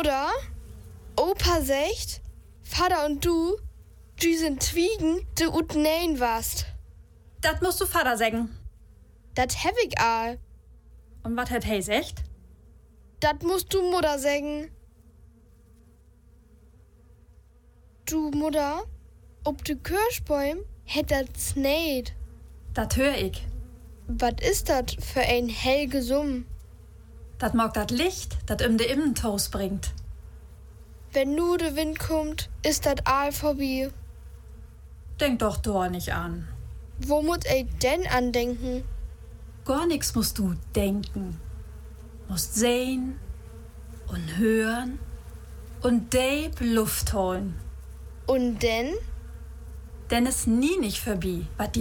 Mutter, Opa sagt, Vater und du sind Twiegen, de ut nein warst. Dat musst du Vater sagen. Dat hab ich all. Und wat hat he secht? Dat musst du Mutter sagen. Du Mutter, ob de Kirschbäum hätt dat sneit. Dat hör ich. Wat ist dat für ein hellge Summ? Dat mag dat Licht, dat de Immentoos bringt. Wenn nu de Wind kommt, ist dat all vorbei. Denk doch da nicht an. Wo muss ich denn andenken? Gar nix musst du denken. Musst sehen und hören und deep Luft holen. Und denn? Denn es nie nicht vorbei, wat